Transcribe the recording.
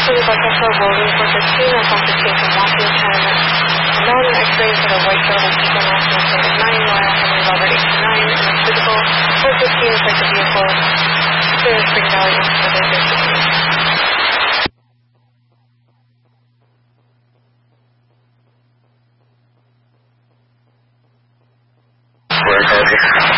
Bethesda will report the team of confiscation from Washington Tournament. A non-X-ray for the White Shuttle Eagle National Flight of 9, Royal Henry Robert 89, and is physical. 415 is like the vehicle. Clear Spring Valley is for their distribution. Where is it?